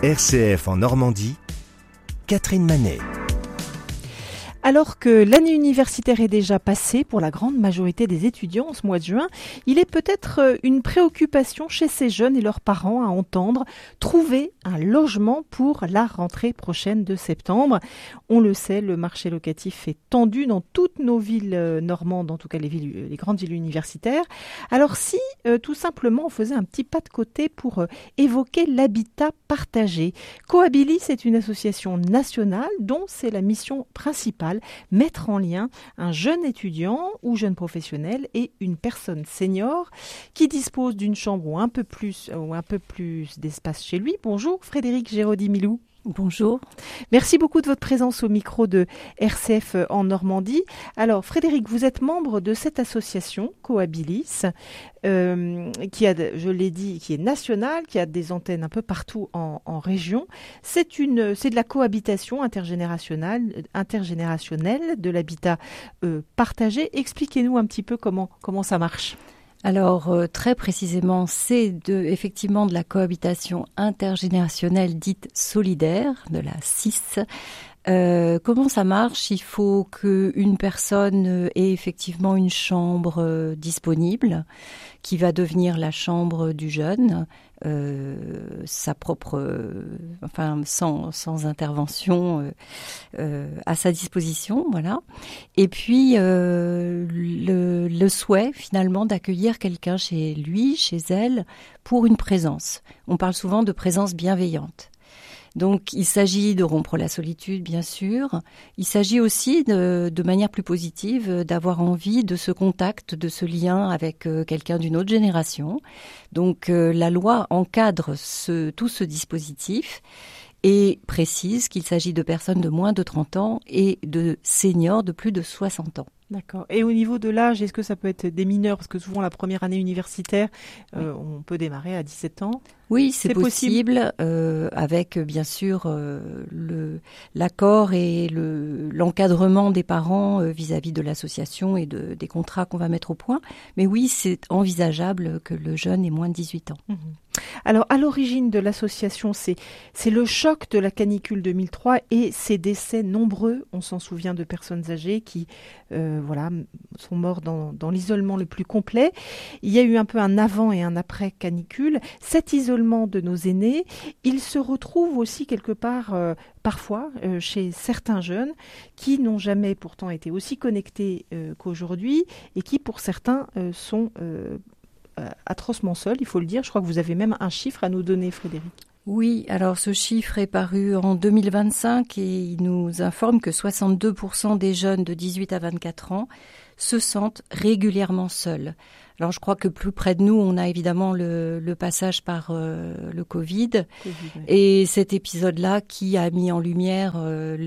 RCF en Normandie, Catherine Manet. Alors que l'année universitaire est déjà passée pour la grande majorité des étudiants en ce mois de juin, il est peut-être une préoccupation chez ces jeunes et leurs parents à entendre, trouver un logement pour la rentrée prochaine de septembre. On le sait, le marché locatif est tendu dans toutes nos villes normandes, en tout cas les grandes villes universitaires. Alors si tout simplement on faisait un petit pas de côté pour évoquer l'habitat partagé. Cohabilis est une association nationale dont c'est la mission principale, mettre en lien un jeune étudiant ou jeune professionnel et une personne senior qui dispose d'une chambre ou un peu plus d'espace chez lui. Bonjour Frédéric Géraudy-Milou. Bonjour. Merci beaucoup de votre présence au micro de RCF en Normandie. Alors Frédéric, vous êtes membre de cette association Cohabilis qui a, je l'ai dit, qui est nationale, qui a des antennes un peu partout en région. C'est de la cohabitation intergénérationnelle de l'habitat partagé. Expliquez-nous un petit peu comment ça marche. Alors, très précisément, c'est effectivement de la cohabitation intergénérationnelle dite solidaire, de la CIS. Comment ça marche ? Il faut qu'une personne ait effectivement une chambre disponible, qui va devenir la chambre du jeune, sa propre, sans intervention à sa disposition, voilà. Et puis le souhait finalement d'accueillir quelqu'un chez lui, chez elle, pour une présence. On parle souvent de présence bienveillante. Donc, il s'agit de rompre la solitude, bien sûr. Il s'agit aussi, de manière plus positive, d'avoir envie de ce contact, de ce lien avec quelqu'un d'une autre génération. Donc, la loi encadre tout ce dispositif et précise qu'il s'agit de personnes de moins de 30 ans et de seniors de plus de 60 ans. D'accord. Et au niveau de l'âge, est-ce que ça peut être des mineurs ? Parce que souvent, la première année universitaire, on peut démarrer à 17 ans. Oui, c'est possible avec bien sûr l'accord et l'encadrement des parents vis-à-vis de l'association et des contrats qu'on va mettre au point. Mais oui, c'est envisageable que le jeune ait moins de 18 ans. Mmh. Alors, à l'origine de l'association, c'est le choc de la canicule 2003 et ces décès nombreux. On s'en souvient de personnes âgées qui sont morts dans l'isolement le plus complet. Il y a eu un peu un avant et un après canicule. Cet isolement de nos aînés, il se retrouve aussi quelque part, parfois, chez certains jeunes qui n'ont jamais pourtant été aussi connectés qu'aujourd'hui et qui, pour certains, sont atrocement seuls, il faut le dire. Je crois que vous avez même un chiffre à nous donner, Frédéric. Oui, alors ce chiffre est paru en 2025 et il nous informe que 62% des jeunes de 18 à 24 ans se sentent régulièrement seuls. Alors je crois que plus près de nous, on a évidemment le passage par le Covid oui. Et cet épisode-là qui a mis en lumière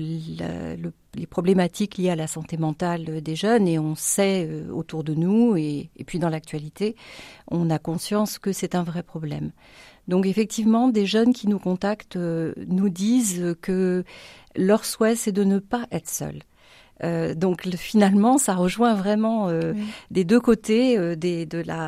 les problématiques liées à la santé mentale des jeunes et on sait autour de nous et puis dans l'actualité, on a conscience que c'est un vrai problème. Donc effectivement, des jeunes qui nous contactent nous disent que leur souhait, c'est de ne pas être seuls. Donc finalement, ça rejoint vraiment des deux côtés, des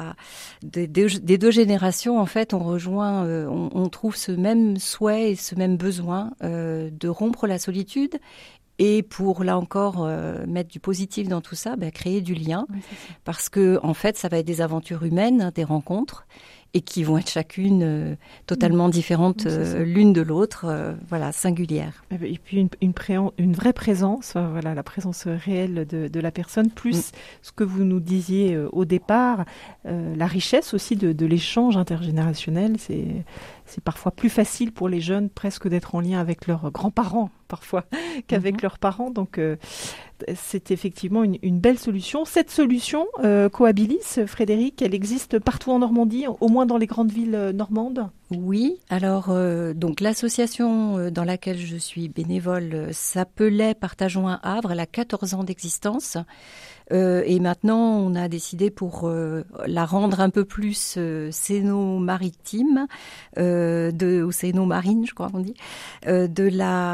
deux générations. En fait, on trouve ce même souhait et ce même besoin de rompre la solitude. Et pour, là encore, mettre du positif dans tout ça, créer du lien. Oui, parce que, en fait, ça va être des aventures humaines, des rencontres, et qui vont être chacune totalement différentes l'une de l'autre, singulières. Et puis une vraie présence, la présence réelle de la personne, plus ce que vous nous disiez au départ, la richesse aussi de l'échange intergénérationnel, c'est parfois plus facile pour les jeunes presque d'être en lien avec leurs grands-parents parfois qu'avec leurs parents. Donc c'est effectivement une belle solution. Cette solution, Cohabilis, Frédéric, elle existe partout en Normandie, au moins dans les grandes villes normandes ? Oui, alors donc l'association dans laquelle je suis bénévole s'appelait Partageons un Havre, elle a 14 ans d'existence. Et maintenant, on a décidé pour la rendre un peu plus céno-maritime, ou céno-marine, je crois qu'on dit, de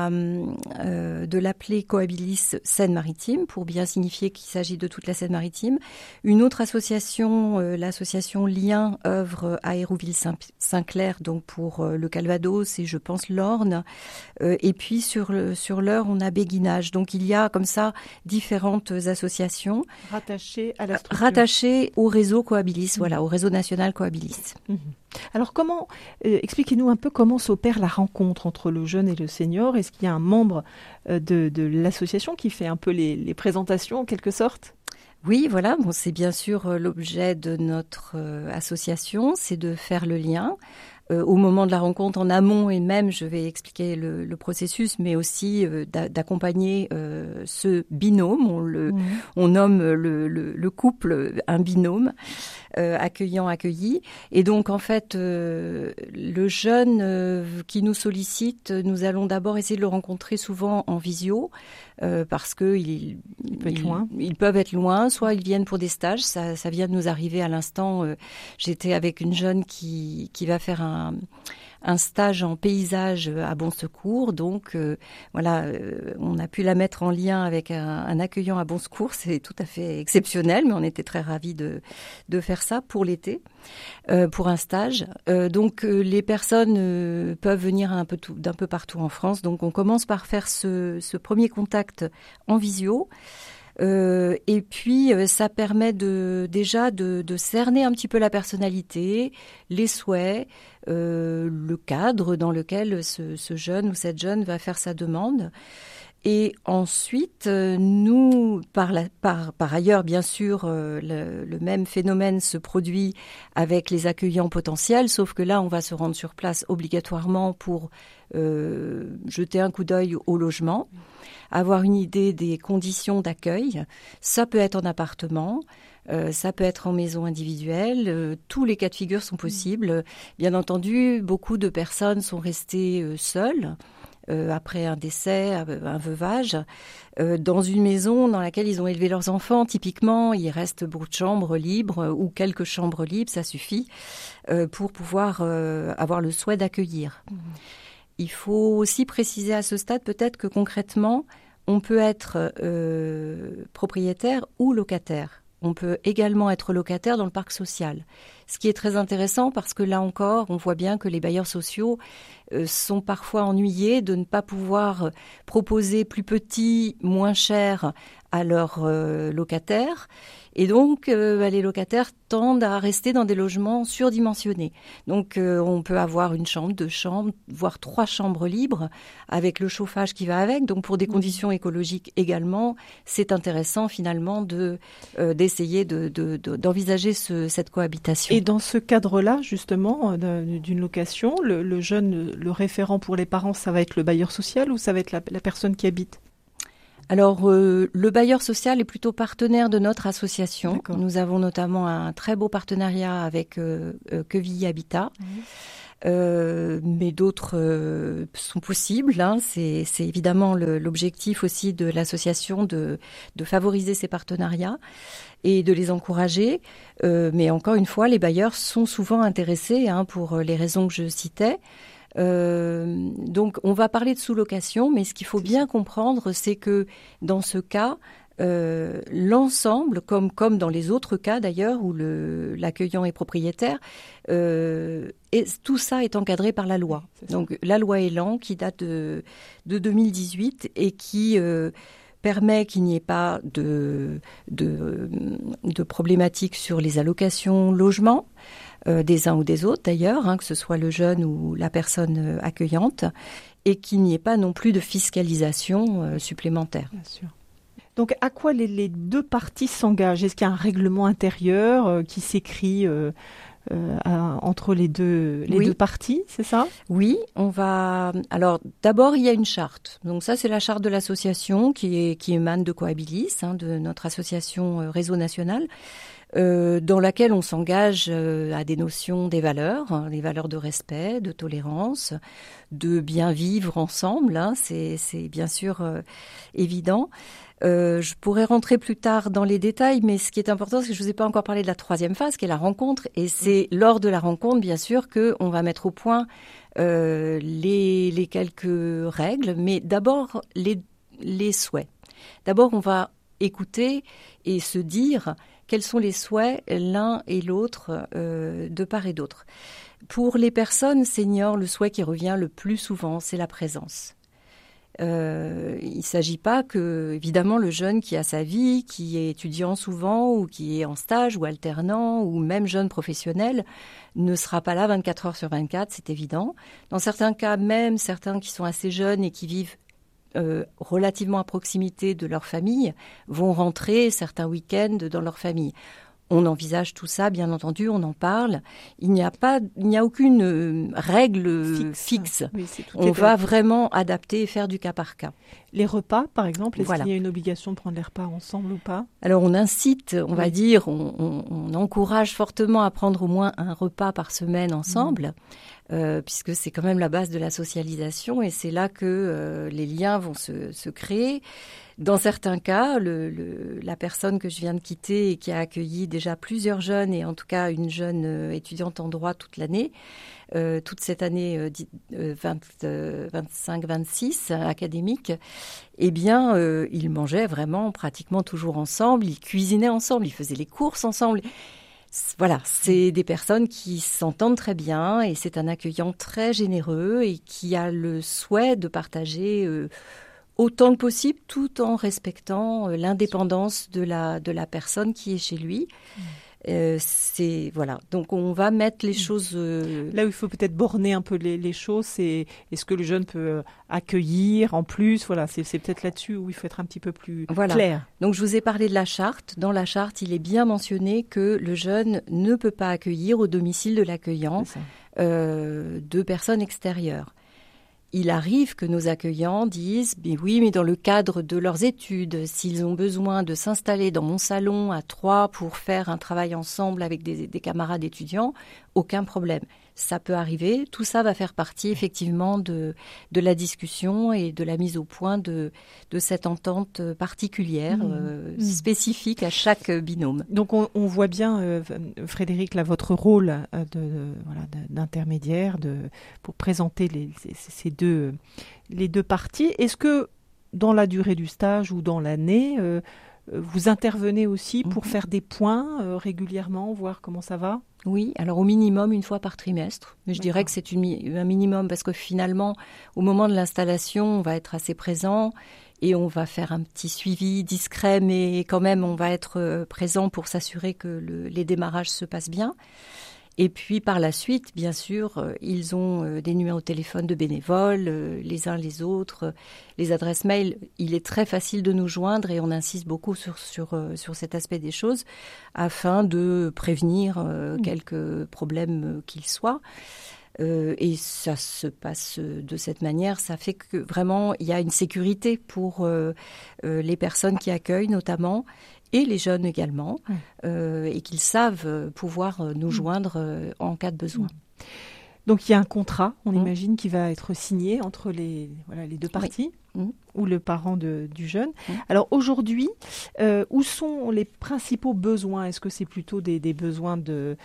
l'appeler Cohabilis Seine-Maritime pour bien signifier qu'il s'agit de toute la Seine-Maritime. Une autre association, l'association Lien, œuvre à Hérouville-Saint-Clair, donc pour le Calvados et je pense l'Orne. Et puis sur l'Eure, on a Béguinage. Donc il y a comme ça différentes associations rattachées à la structure. Rattachées au réseau Cohabilis, voilà, au réseau national Cohabilis. Alors expliquez-nous un peu comment s'opère la rencontre entre le jeune et le senior. Est-ce qu'il y a un membre de l'association qui fait un peu les présentations en quelque sorte ? Oui, voilà, c'est bien sûr l'objet de notre association, c'est de faire le lien. Au moment de la rencontre en amont et même, je vais expliquer le processus, mais aussi d'accompagner ce binôme. On nomme le couple un binôme accueillant-accueilli. Et donc, en fait, le jeune qui nous sollicite, nous allons d'abord essayer de le rencontrer souvent en visio, parce que ils peuvent être loin, soit ils viennent pour des stages. Ça vient de nous arriver à l'instant. J'étais avec une jeune qui va faire un stage en paysage à Bon Secours. Donc, on a pu la mettre en lien avec un accueillant à Bon Secours. C'est tout à fait exceptionnel, mais on était très ravis de faire ça pour l'été, pour un stage. Donc, les personnes peuvent venir d'un peu partout en France. Donc, on commence par faire ce premier contact en visio. Et puis, ça permet déjà de cerner un petit peu la personnalité, les souhaits, le cadre dans lequel ce jeune ou cette jeune va faire sa demande. Et ensuite, nous, par ailleurs, bien sûr, le même phénomène se produit avec les accueillants potentiels, sauf que là, on va se rendre sur place obligatoirement pour jeter un coup d'œil au logement, avoir une idée des conditions d'accueil. Ça peut être en appartement, ça peut être en maison individuelle, tous les cas de figure sont possibles. Bien entendu, beaucoup de personnes sont restées seules après un décès, un veuvage, dans une maison dans laquelle ils ont élevé leurs enfants. Typiquement, il reste beaucoup de chambres libres ou quelques chambres libres, ça suffit pour pouvoir avoir le souhait d'accueillir. Il faut aussi préciser à ce stade peut-être que concrètement, on peut être propriétaire ou locataire. On peut également être locataire dans le parc social. Ce qui est très intéressant parce que là encore, on voit bien que les bailleurs sociaux sont parfois ennuyés de ne pas pouvoir proposer plus petit, moins cher à leurs locataires. Et donc, les locataires tendent à rester dans des logements surdimensionnés. Donc, on peut avoir une chambre, 2 chambres, voire 3 chambres libres avec le chauffage qui va avec. Donc, pour des conditions écologiques également, c'est intéressant finalement d'essayer d'envisager cette cohabitation. Et dans ce cadre-là, justement, d'une location, le jeune, le référent pour les parents, ça va être le bailleur social ou ça va être la personne qui habite ? Alors, le bailleur social est plutôt partenaire de notre association. D'accord. Nous avons notamment un très beau partenariat avec Quevilly Habitat. Mais d'autres sont possibles. C'est évidemment l'objectif aussi de l'association de favoriser ces partenariats et de les encourager. Mais encore une fois, les bailleurs sont souvent intéressés pour les raisons que je citais. Donc, on va parler de sous-location, mais ce qu'il faut bien comprendre, c'est que dans ce cas, l'ensemble, comme dans les autres cas d'ailleurs, où l'accueillant est propriétaire, tout ça est encadré par la loi. Donc, la loi Elan, qui date de 2018 et qui permet qu'il n'y ait pas de problématiques sur les allocations logement, des uns ou des autres d'ailleurs, que ce soit le jeune ou la personne accueillante, et qu'il n'y ait pas non plus de fiscalisation supplémentaire. Bien sûr. Donc, à quoi les deux parties s'engagent ? Est-ce qu'il y a un règlement intérieur qui s'écrit entre les deux parties, c'est ça ? Oui, on va... Alors, d'abord, il y a une charte. Donc ça, c'est la charte de l'association qui émane de Cohabilis, de notre association Réseau National, dans laquelle on s'engage à des notions des valeurs de respect, de tolérance, de bien vivre ensemble. C'est bien sûr évident. Je pourrais rentrer plus tard dans les détails, mais ce qui est important, c'est que je ne vous ai pas encore parlé de la troisième phase, qui est la rencontre. Et c'est lors de la rencontre, bien sûr, qu'on va mettre au point les quelques règles, mais d'abord les souhaits. D'abord, on va écouter et se dire quels sont les souhaits l'un et l'autre de part et d'autre. Pour les personnes seniors, le souhait qui revient le plus souvent, c'est la présence. Il ne s'agit pas que, évidemment, le jeune qui a sa vie, qui est étudiant souvent ou qui est en stage ou alternant ou même jeune professionnel, ne sera pas là 24 heures sur 24, c'est évident. Dans certains cas, même certains qui sont assez jeunes et qui vivent relativement à proximité de leur famille, vont rentrer certains week-ends dans leur famille. On envisage tout ça, bien entendu, on en parle. Il n'y a aucune règle fixe. Oui, on va vraiment adapter et faire du cas par cas. Les repas, par exemple, est-ce Voilà. qu'il y a une obligation de prendre les repas ensemble ou pas ? Alors on incite, on va dire, on encourage fortement à prendre au moins un repas par semaine ensemble, puisque c'est quand même la base de la socialisation et c'est là que les liens vont se créer. Dans certains cas, la personne que je viens de quitter et qui a accueilli déjà plusieurs jeunes, et en tout cas une jeune étudiante en droit toute l'année, toute cette année 25-26 académique, eh bien, ils mangeaient vraiment pratiquement toujours ensemble, ils cuisinaient ensemble, ils faisaient les courses ensemble. Voilà, c'est des personnes qui s'entendent très bien et c'est un accueillant très généreux et qui a le souhait de partager autant que possible, tout en respectant l'indépendance de la personne qui est chez lui. C'est voilà. Donc on va mettre les choses. Là où il faut peut-être borner un peu les choses, c'est est-ce que le jeune peut accueillir en plus. Voilà, c'est peut-être là-dessus où il faut être un petit peu plus clair. Donc je vous ai parlé de la charte. Dans la charte, il est bien mentionné que le jeune ne peut pas accueillir au domicile de l'accueillant de personnes extérieures. Il arrive que nos accueillants disent « oui, mais dans le cadre de leurs études, s'ils ont besoin de s'installer dans mon salon à 3 pour faire un travail ensemble avec des camarades étudiants, aucun problème. » Ça peut arriver. Tout ça va faire partie effectivement de la discussion et de la mise au point de cette entente particulière, spécifique à chaque binôme. Donc on voit bien, Frédéric, là, votre rôle d'intermédiaire pour présenter les deux parties. Est-ce que dans la durée du stage ou dans l'année, vous intervenez aussi pour faire des points régulièrement, voir comment ça va ? Oui, alors au minimum une fois par trimestre. Mais je dirais que c'est un minimum parce que finalement, au moment de l'installation, on va être assez présent et on va faire un petit suivi discret, mais quand même, on va être présent pour s'assurer que les démarrages se passent bien. Et puis par la suite, bien sûr, ils ont des numéros de téléphone de bénévoles, les uns les autres, les adresses mail. Il est très facile de nous joindre et on insiste beaucoup sur cet aspect des choses afin de prévenir quelques problèmes qu'ils soient. Et ça se passe de cette manière. Ça fait que vraiment, il y a une sécurité pour les personnes qui accueillent notamment. Et les jeunes également, et qu'ils savent pouvoir nous joindre en cas de besoin. Donc il y a un contrat, on imagine, qui va être signé entre les deux parties, ou le parent du jeune. Alors aujourd'hui, où sont les principaux besoins ? Est-ce que c'est plutôt des besoins de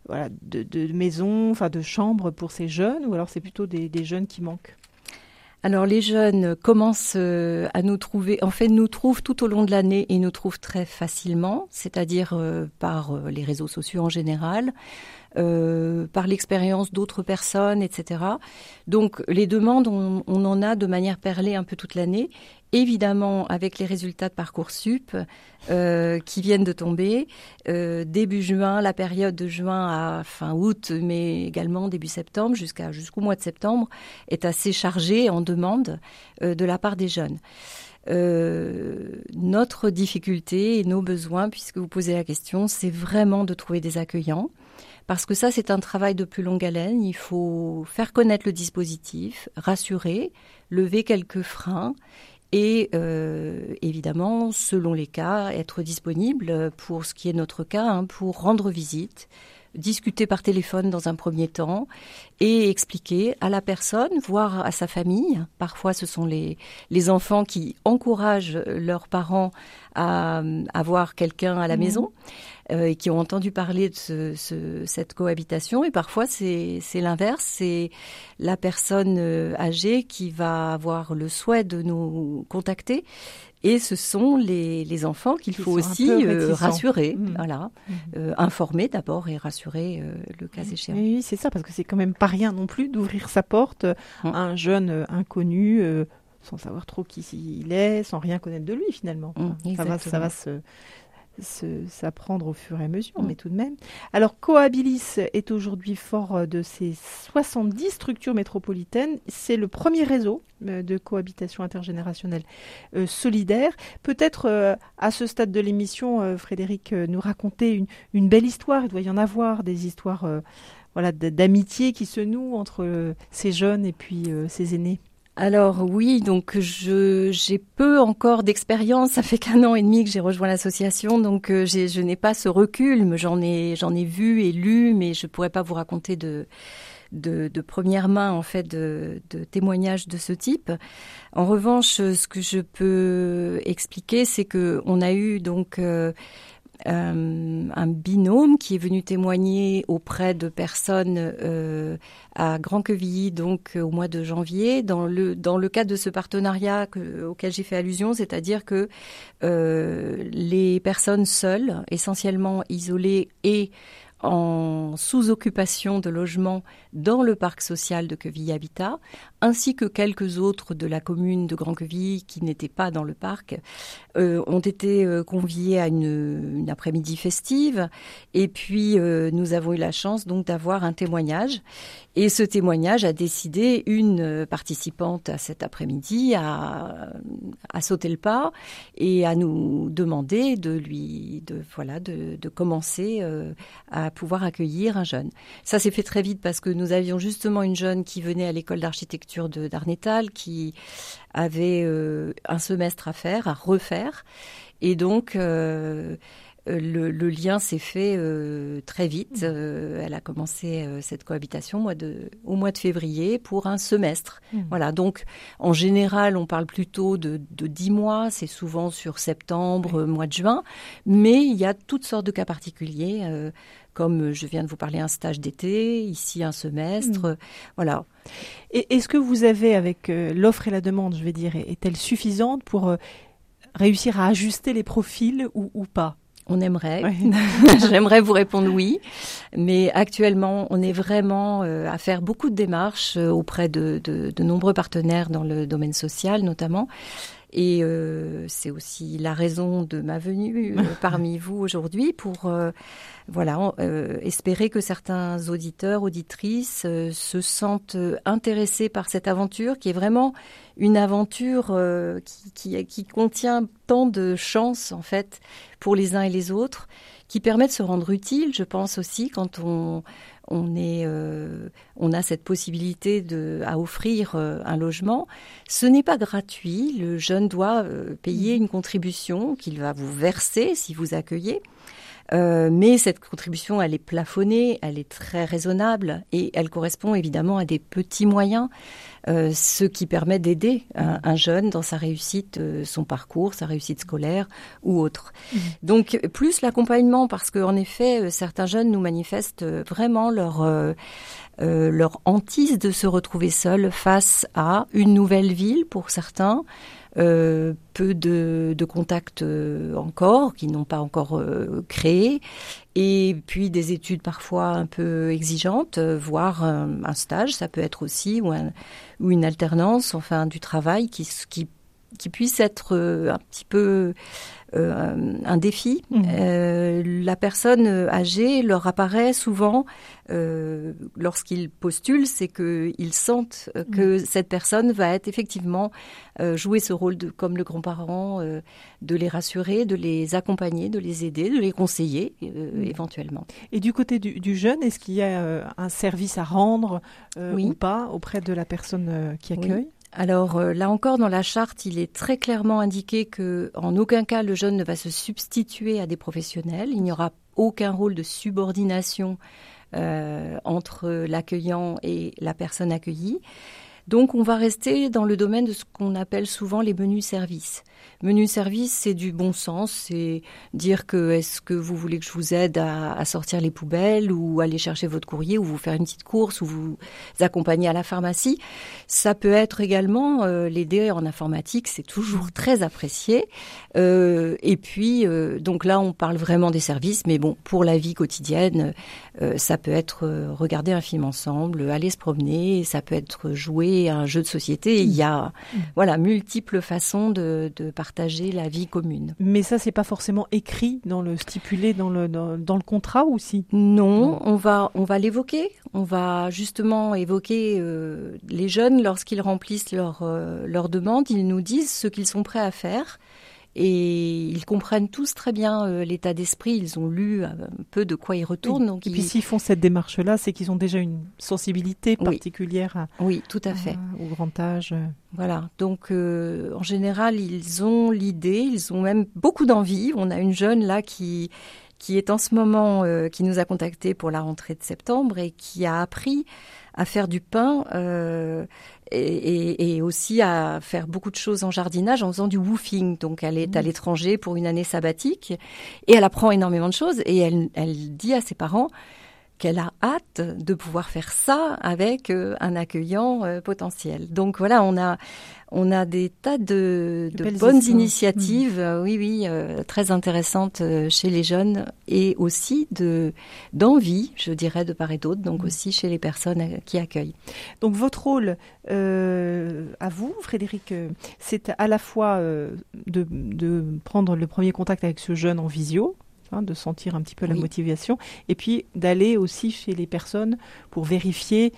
maison, enfin de chambre pour ces jeunes, ou alors c'est plutôt des jeunes qui manquent ? Alors les jeunes commencent à nous trouver, en fait nous trouvent tout au long de l'année et nous trouvent très facilement, c'est-à-dire par les réseaux sociaux en général, par l'expérience d'autres personnes, etc. Donc les demandes, on en a de manière perlée un peu toute l'année. Évidemment, avec les résultats de Parcoursup qui viennent de tomber, début juin, la période de juin à fin août, mais également début septembre, jusqu'au mois de septembre, est assez chargée en demande de la part des jeunes. Notre difficulté et nos besoins, puisque vous posez la question, c'est vraiment de trouver des accueillants. Parce que ça, c'est un travail de plus longue haleine. Il faut faire connaître le dispositif, rassurer, lever quelques freins et évidemment, selon les cas, être disponible pour ce qui est notre cas, pour rendre visite, discuter par téléphone dans un premier temps et expliquer à la personne, voire à sa famille. Parfois, ce sont les enfants qui encouragent leurs parents à avoir quelqu'un à la maison et qui ont entendu parler de cette cohabitation. Et parfois, c'est l'inverse. C'est la personne âgée qui va avoir le souhait de nous contacter Et ce sont les enfants qu'il faut aussi rassurer, informer d'abord et rassurer le cas échéant. Oui, c'est ça, parce que c'est quand même pas rien non plus d'ouvrir sa porte à un jeune inconnu, sans savoir trop qui il est, sans rien connaître de lui finalement. Ça va s'apprendre au fur et à mesure, mais tout de même. Alors, Cohabilis est aujourd'hui fort de ses 70 structures métropolitaines. C'est le premier réseau de cohabitation intergénérationnelle solidaire. Peut-être, à ce stade de l'émission, Frédéric, nous raconter une belle histoire. Il doit y en avoir, des histoires d'amitié qui se nouent entre ces jeunes et puis ces aînés. Alors oui, donc j'ai peu encore d'expérience. Ça fait qu'1 an et demi que j'ai rejoint l'association, donc je n'ai pas ce recul. Mais j'en ai vu et lu, mais je pourrais pas vous raconter de première main en fait de témoignages de ce type. En revanche, ce que je peux expliquer, c'est que on a eu donc un binôme qui est venu témoigner auprès de personnes à Grand-Quevilly, donc au mois de janvier, dans le cadre de ce partenariat auquel j'ai fait allusion, c'est-à-dire que les personnes seules, essentiellement isolées et en sous-occupation de logements dans le parc social de Quevilly Habitat, ainsi que quelques autres de la commune de Grand-Quevilly qui n'étaient pas dans le parc, ont été conviés à une après-midi festive. Et puis, nous avons eu la chance donc d'avoir un témoignage. Et ce témoignage a décidé une participante à cet après-midi à sauter le pas et à nous demander de commencer à pouvoir accueillir un jeune. Ça s'est fait très vite parce que nous avions justement une jeune qui venait à l'école d'architecture de Darnétal, qui avait un semestre à refaire. Et donc, le lien s'est fait très vite. Elle a commencé cette cohabitation au mois de février pour un semestre. Voilà. Donc, en général, on parle plutôt de 10 mois. C'est souvent sur septembre, mois de juin. Mais il y a toutes sortes de cas particuliers. Comme je viens de vous parler, un stage d'été, ici un semestre, voilà. Et est-ce que vous avez, avec l'offre et la demande, je vais dire, est-elle suffisante pour réussir à ajuster les profils ou pas ? On aimerait. J'aimerais vous répondre oui. Mais actuellement, on est vraiment à faire beaucoup de démarches auprès de nombreux partenaires dans le domaine social, notamment. Et c'est aussi la raison de ma venue parmi vous aujourd'hui pour espérer que certains auditeurs, auditrices se sentent intéressés par cette aventure qui est vraiment une aventure qui contient tant de chances en fait pour les uns et les autres, qui permet de se rendre utile, je pense aussi, quand on a cette possibilité à offrir un logement. Ce n'est pas gratuit. Le jeune doit payer une contribution qu'il va vous verser si vous accueillez. Mais cette contribution, elle est plafonnée, elle est très raisonnable et elle correspond évidemment à des petits moyens, ce qui permet d'aider un jeune dans sa réussite, son parcours, sa réussite scolaire ou autre. Donc plus l'accompagnement, parce qu'en effet, certains jeunes nous manifestent vraiment leur hantise de se retrouver seuls face à une nouvelle ville pour certains, peu de contacts encore, qui n'ont pas encore créé, et puis des études parfois un peu exigeantes, voire un stage, ça peut être aussi, ou une alternance, enfin du travail qui puisse être un petit peu un défi. La personne âgée leur apparaît souvent, lorsqu'ils postulent, c'est qu'ils sentent que cette personne va être effectivement jouer ce rôle comme le grand-parent, de les rassurer, de les accompagner, de les aider, de les conseiller éventuellement. Et du côté du jeune, est-ce qu'il y a un service à rendre ou pas auprès de la personne qui accueille ? Alors là encore, dans la charte, il est très clairement indiqué que en aucun cas le jeune ne va se substituer à des professionnels. Il n'y aura aucun rôle de subordination entre l'accueillant et la personne accueillie. Donc on va rester dans le domaine de ce qu'on appelle souvent les menus services. Menu service, c'est du bon sens, c'est dire que est-ce que vous voulez que je vous aide à sortir les poubelles ou aller chercher votre courrier ou vous faire une petite course ou vous accompagner à la pharmacie. Ça peut être également l'aider en informatique, c'est toujours très apprécié. Et puis, donc là, on parle vraiment des services, mais bon, pour la vie quotidienne, ça peut être regarder un film ensemble, aller se promener, ça peut être jouer à un jeu de société. Il y a voilà, multiples façons de partager la vie commune. Mais ça, c'est pas forcément écrit stipulé dans le contrat ou si? Non, on va l'évoquer. On va justement évoquer les jeunes lorsqu'ils remplissent leur demande. Ils nous disent ce qu'ils sont prêts à faire. Et ils comprennent tous très bien l'état d'esprit. Ils ont lu un peu de quoi ils retournent. Oui. Donc et puis s'ils font cette démarche-là, c'est qu'ils ont déjà une sensibilité particulière oui, tout à fait. Au grand âge. Voilà. Donc en général, ils ont l'idée, ils ont même beaucoup d'envie. On a une jeune là qui est en ce moment, qui nous a contactés pour la rentrée de septembre et qui a appris à faire du pain et aussi à faire beaucoup de choses en jardinage en faisant du woofing. Donc elle est à l'étranger pour une année sabbatique et elle apprend énormément de choses et elle dit à ses parents qu'elle a hâte de pouvoir faire ça avec un accueillant potentiel. Donc voilà, on a des tas de bonnes initiatives, très intéressantes chez les jeunes et aussi d'envie, je dirais, de part et d'autre, donc aussi chez les personnes qui accueillent. Donc votre rôle à vous, Frédéric, c'est à la fois de prendre le premier contact avec ce jeune en visio, de sentir un petit peu la motivation, et puis d'aller aussi chez les personnes pour vérifier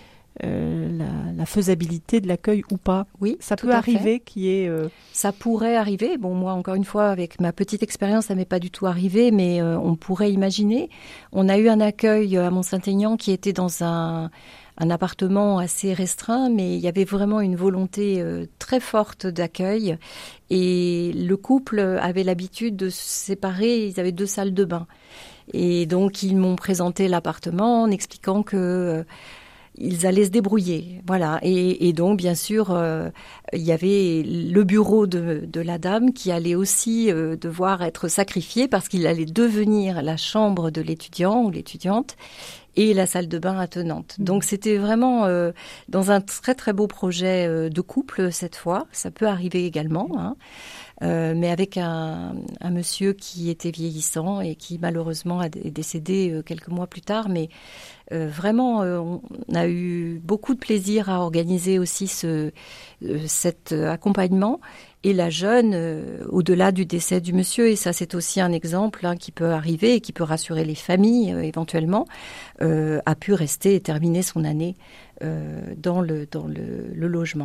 la faisabilité de l'accueil ou pas. Oui, ça peut arriver qu'il y ait... Ça pourrait arriver. Bon, moi, encore une fois, avec ma petite expérience, ça m'est pas du tout arrivé, mais on pourrait imaginer. On a eu un accueil à Mont-Saint-Aignan qui était dans un appartement assez restreint, mais il y avait vraiment une volonté très forte d'accueil. Et le couple avait l'habitude de se séparer. Ils avaient 2 salles de bain. Et donc, ils m'ont présenté l'appartement en expliquant que... ils allaient se débrouiller, voilà. Et donc, bien sûr, il y avait le bureau de la dame qui allait aussi devoir être sacrifié parce qu'il allait devenir la chambre de l'étudiant ou l'étudiante et la salle de bain attenante. Donc, c'était vraiment dans un très, très beau projet de couple cette fois. Ça peut arriver également, mais avec un monsieur qui était vieillissant et qui malheureusement est décédé quelques mois plus tard. Mais vraiment, on a eu beaucoup de plaisir à organiser aussi cet accompagnement. Et la jeune, au-delà du décès du monsieur, et ça c'est aussi un exemple qui peut arriver et qui peut rassurer les familles éventuellement, a pu rester et terminer son année dans le logement.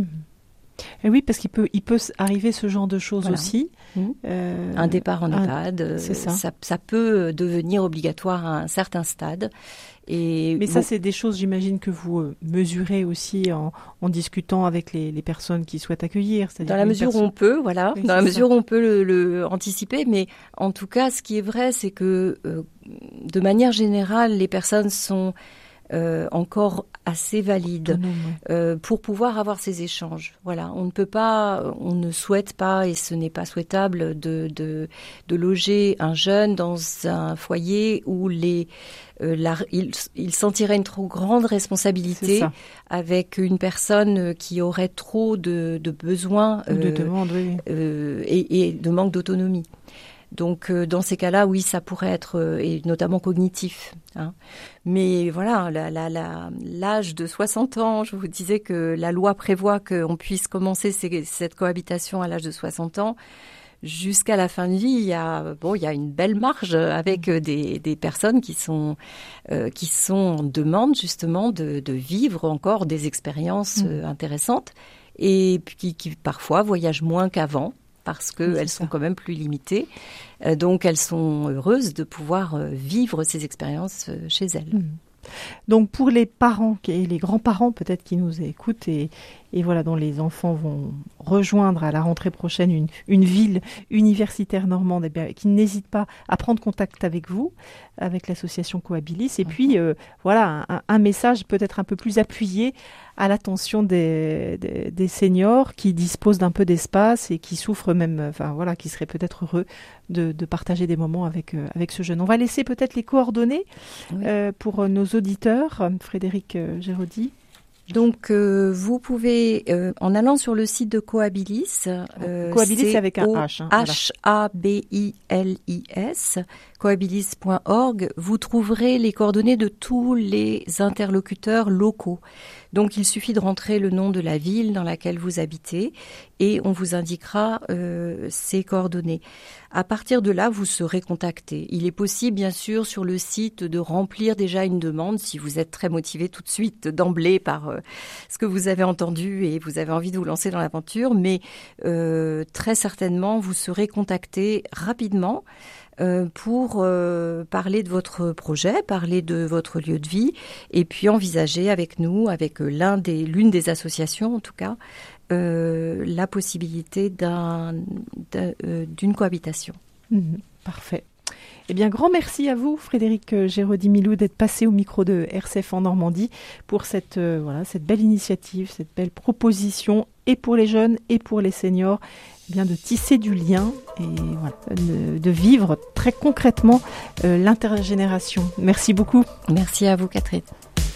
Et oui, parce qu'il peut arriver ce genre de choses aussi. Un départ en EHPAD, ça peut devenir obligatoire à un certain stade. Mais ça, c'est des choses, j'imagine, que vous mesurez aussi en discutant avec les personnes qui souhaitent accueillir. Dans la mesure où on peut, voilà. Oui, dans la mesure où on peut le anticiper. Mais en tout cas, ce qui est vrai, c'est que de manière générale, les personnes sont encore assez valide pour pouvoir avoir ces échanges. Voilà, on ne souhaite pas, et ce n'est pas souhaitable de loger un jeune dans un foyer où il sentirait une trop grande responsabilité avec une personne qui aurait trop de besoins de demandes, et de manque d'autonomie. Donc, dans ces cas-là, oui, ça pourrait être, et notamment cognitif. Mais voilà, l'âge de 60 ans, je vous disais que la loi prévoit qu'on puisse commencer cette cohabitation à l'âge de 60 ans. Jusqu'à la fin de vie, il y a une belle marge avec des personnes qui sont en demande justement de vivre encore des expériences intéressantes et qui parfois voyagent moins qu'avant, parce qu'elles sont quand même plus limitées. Donc, elles sont heureuses de pouvoir vivre ces expériences chez elles. Donc, pour les parents et les grands-parents peut-être qui nous écoutent et et voilà, dont les enfants vont rejoindre à la rentrée prochaine une ville universitaire normande, qui n'hésite pas à prendre contact avec vous, avec l'association Cohabilis. Et puis, voilà, un message peut-être un peu plus appuyé à l'attention des seniors qui disposent d'un peu d'espace et qui souffrent même, qui seraient peut-être heureux de partager des moments avec ce jeune. On va laisser peut-être les coordonnées pour nos auditeurs. Frédéric Géraudy. Donc, vous pouvez, en allant sur le site de Cohabilis, Cohabilis, c'est avec un H. H-A-B-I-L-I-S, cohabilis.org, vous trouverez les coordonnées de tous les interlocuteurs locaux. Donc, il suffit de rentrer le nom de la ville dans laquelle vous habitez et on vous indiquera ces coordonnées. À partir de là, vous serez contacté. Il est possible, bien sûr, sur le site de remplir déjà une demande si vous êtes très motivé tout de suite, d'emblée, par ce que vous avez entendu et vous avez envie de vous lancer dans l'aventure. Mais très certainement, vous serez contacté rapidement pour parler de votre projet, parler de votre lieu de vie et puis envisager avec nous, avec l'une des associations en tout cas, la possibilité d'une cohabitation. Parfait. Eh bien, grand merci à vous, Frédéric Géraudy-Milou, d'être passé au micro de RCF en Normandie pour cette belle initiative, cette belle proposition, et pour les jeunes et pour les seniors, de tisser du lien et de vivre très concrètement l'intergénération. Merci beaucoup. Merci à vous, Catherine.